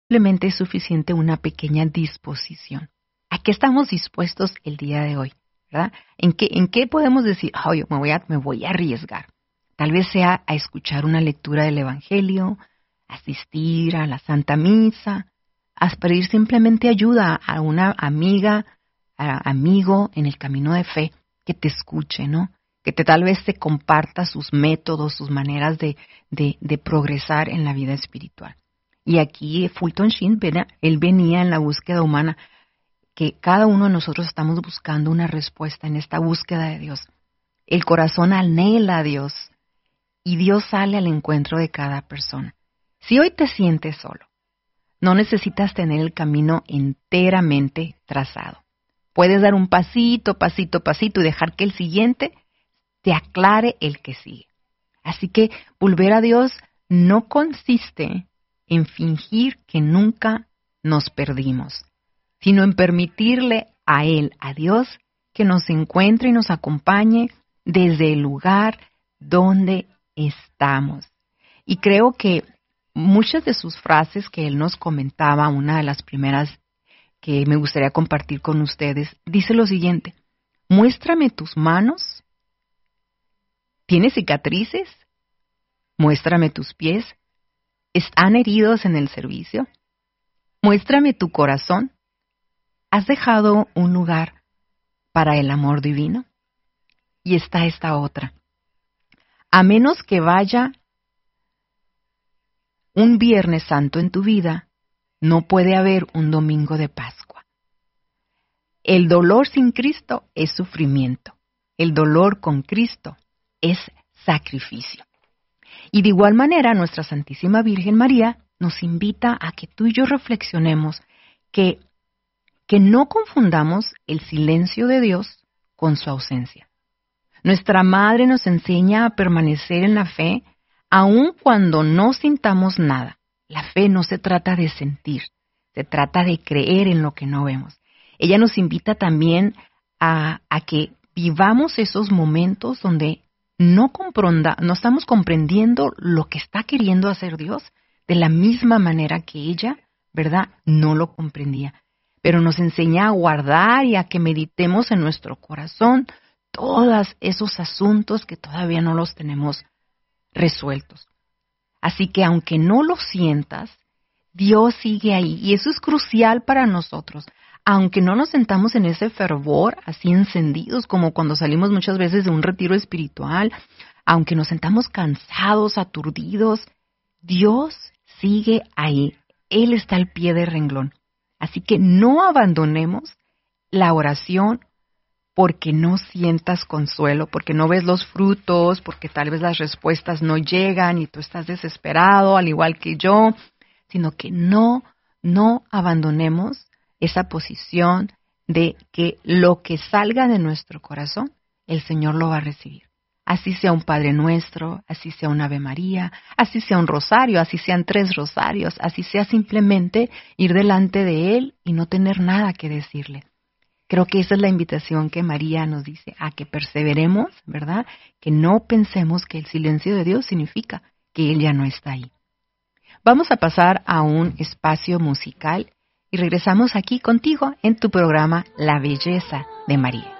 Simplemente es suficiente una pequeña disposición. ¿A qué estamos dispuestos el día de hoy? ¿Verdad? ¿En qué podemos decir, oye, me voy a arriesgar? Tal vez sea a escuchar una lectura del Evangelio, asistir a la Santa Misa, a pedir simplemente ayuda a una amiga, amigo en el camino de fe que te escuche, ¿no? Que tal vez te comparta sus métodos, sus maneras de progresar en la vida espiritual. Y aquí Fulton Sheen, él venía en la búsqueda humana, que cada uno de nosotros estamos buscando una respuesta en esta búsqueda de Dios. El corazón anhela a Dios y Dios sale al encuentro de cada persona. Si hoy te sientes solo, no necesitas tener el camino enteramente trazado. Puedes dar un pasito y dejar que el siguiente te aclare el que sigue. Así que volver a Dios no consiste en fingir que nunca nos perdimos, sino en permitirle a Él, a Dios, que nos encuentre y nos acompañe desde el lugar donde estamos. Y creo que muchas de sus frases que Él nos comentaba, una de las primeras que me gustaría compartir con ustedes, dice lo siguiente: muéstrame tus manos. ¿Tienes cicatrices? Muéstrame tus pies. ¿Están heridos en el servicio? Muéstrame tu corazón. ¿Has dejado un lugar para el amor divino? Y está esta otra. A menos que vaya un Viernes Santo en tu vida, no puede haber un domingo de Pascua. El dolor sin Cristo es sufrimiento. El dolor con Cristo es sacrificio. Y de igual manera, nuestra Santísima Virgen María nos invita a que tú y yo reflexionemos que no confundamos el silencio de Dios con su ausencia. Nuestra Madre nos enseña a permanecer en la fe aun cuando no sintamos nada. La fe no se trata de sentir, se trata de creer en lo que no vemos. Ella nos invita también a que vivamos esos momentos donde no estamos comprendiendo lo que está queriendo hacer Dios de la misma manera que ella, ¿verdad?, no lo comprendía. Pero nos enseña a guardar y a que meditemos en nuestro corazón todos esos asuntos que todavía no los tenemos resueltos. Así que aunque no lo sientas, Dios sigue ahí y eso es crucial para nosotros. Aunque no nos sentamos en ese fervor así encendidos como cuando salimos muchas veces de un retiro espiritual, aunque nos sentamos cansados, aturdidos, Dios sigue ahí. Él está al pie del renglón. Así que no abandonemos la oración porque no sientas consuelo, porque no ves los frutos, porque tal vez las respuestas no llegan y tú estás desesperado, al igual que yo, sino que no abandonemos esa posición de que lo que salga de nuestro corazón, el Señor lo va a recibir. Así sea un Padre Nuestro, así sea un Ave María, así sea un rosario, así sean 3 rosarios, así sea simplemente ir delante de Él y no tener nada que decirle. Creo que esa es la invitación que María nos dice, a que perseveremos, ¿verdad? Que no pensemos que el silencio de Dios significa que Él ya no está ahí. Vamos a pasar a un espacio musical y regresamos aquí contigo en tu programa La Belleza de María.